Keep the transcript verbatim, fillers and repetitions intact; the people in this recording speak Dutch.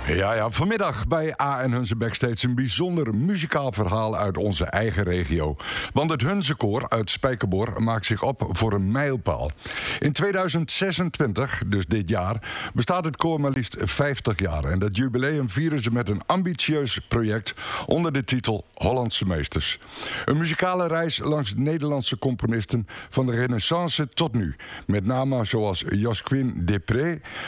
Ja, ja, vanmiddag bij A en Hunze Backstage een bijzonder muzikaal verhaal uit onze eigen regio. Want het Hunzekoor uit Spijkenboor maakt zich op voor een mijlpaal. In tweeduizend zesentwintig, dus dit jaar, bestaat het koor maar liefst vijftig jaar. En dat jubileum vieren ze met een ambitieus project onder de titel Hollandse Meesters. Een muzikale reis langs Nederlandse componisten van de Renaissance tot nu. Met namen zoals Josquin Desprez